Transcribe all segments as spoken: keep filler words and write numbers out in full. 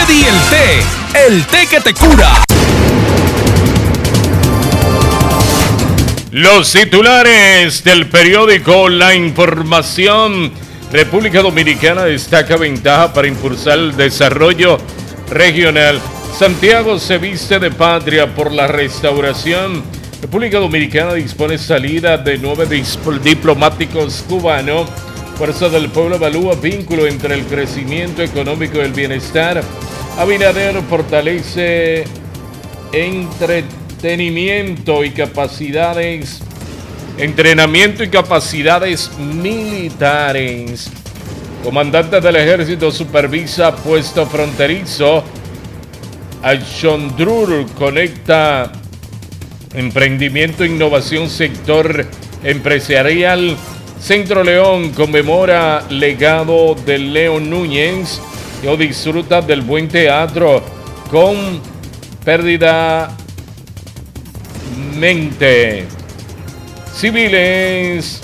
Eddie el té, el té que te cura. Los titulares del periódico La Información. República Dominicana destaca ventaja para impulsar el desarrollo regional. Santiago se viste de patria por la restauración. República Dominicana dispone salida de nueve diplomáticos cubanos. Fuerza del Pueblo evalúa vínculo entre el crecimiento económico y el bienestar. Abinader fortalece entretenimiento y capacidades, entrenamiento y capacidades militares. Comandante del Ejército supervisa puesto fronterizo. Achondrur conecta emprendimiento, innovación, sector empresarial. Centro León conmemora legado de León Núñez. Yo disfruta del buen teatro con pérdida mente. Civiles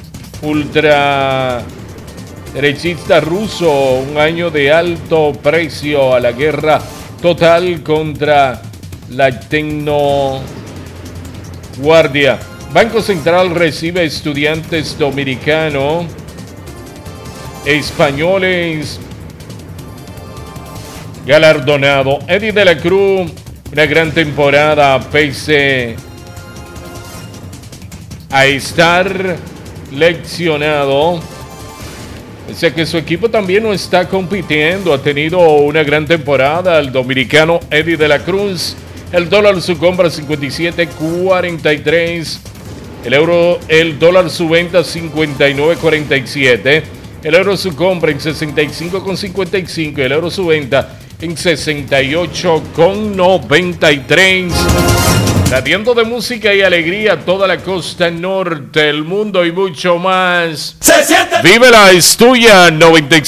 ultra derechista ruso, un año de alto precio a la guerra total contra la tecnoguardia. Banco Central recibe estudiantes dominicanos, españoles galardonado. Eddie de la Cruz, una gran temporada pese a estar leccionado. Pese a que su equipo también no está compitiendo, ha tenido una gran temporada el dominicano Eddie de la Cruz. El dólar su compra cincuenta y siete cuarenta y tres. El euro, el dólar su venta cincuenta y nueve cuarenta y siete. El euro su compra en sesenta y cinco cincuenta y cinco. El euro su venta en sesenta y ocho noventa y tres. Radiando de música y alegría toda la costa norte, el mundo y mucho más. Se siente. Vive la es tuya noventa y